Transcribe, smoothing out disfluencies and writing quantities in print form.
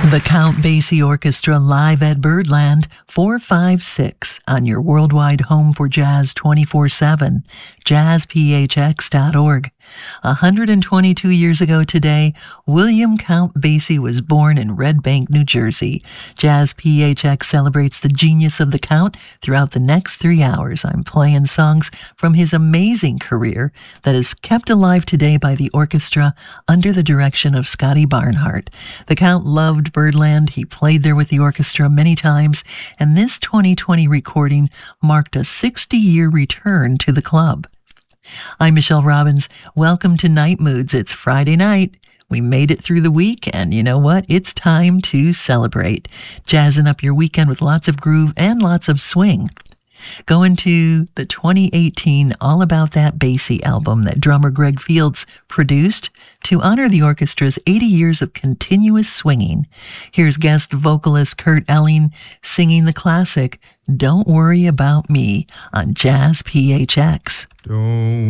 The Count Basie Orchestra live at Birdland, 456 on your worldwide home for jazz 24/7, jazzphx.org. 122 years ago today, William Count Basie was born in Red Bank, New Jersey. Jazz PHX celebrates the genius of the Count throughout the next 3 hours. I'm playing songs from his amazing career that is kept alive today by the orchestra under the direction of Scotty Barnhart. The Count loved Birdland. He played there with the orchestra many times, and this 2020 recording marked a 60-year return to the club. I'm Michelle Robbins. Welcome to Night Moods. It's Friday night. We made it through the week, and you know what? It's time to celebrate. Jazzing up your weekend with lots of groove and lots of swing. Going to the 2018 All About That Basie album that drummer Greg Fields produced to honor the orchestra's 80 years of continuous swinging. Here's guest vocalist Kurt Elling singing the classic Don't Worry About Me on Jazz PHX. Don't